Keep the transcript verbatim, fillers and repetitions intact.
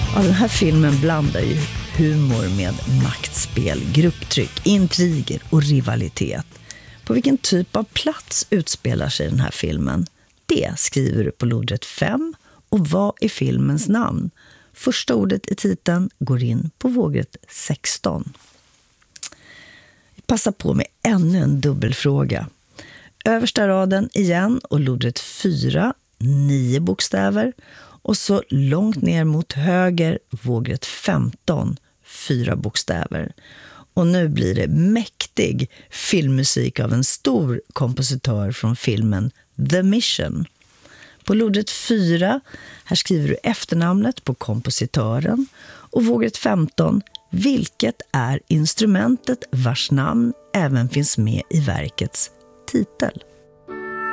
Ja, den här filmen blandar ju humor med maktspel, grupptryck, intriger och rivalitet. På vilken typ av plats utspelar sig den här filmen? Det skriver du på lodrätt fem. Och vad är filmens namn? Första ordet i titeln går in på vågrätt sexton. Vi passar på med ännu en dubbelfråga. Översta raden igen och lodrätt fyra, nio bokstäver. Och så långt ner mot höger, vågrätt femton, fyra bokstäver. Och nu blir det mäktig filmmusik av en stor kompositör från filmen The Mission. På lodrätt fyra, här skriver du efternamnet på kompositören. Och vågrätt femton, vilket är instrumentet vars namn även finns med i verkets titel.